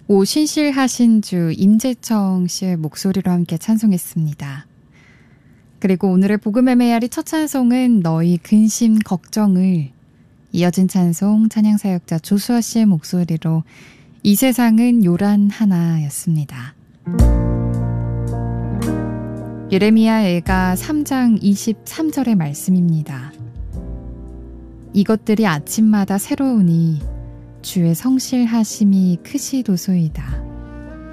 오신실하신 주 임재청 씨의 목소리로 함께 찬송했습니다. 그리고 오늘의 복음의 메아리 첫 찬송은 너희 근심 걱정을, 이어진 찬송 찬양사역자 조수아 씨의 목소리로 이 세상은 요란 하나였습니다. 예레미야 애가 3장 23절의 말씀입니다. 이것들이 아침마다 새로우니 주의 성실하심이 크시도소이다.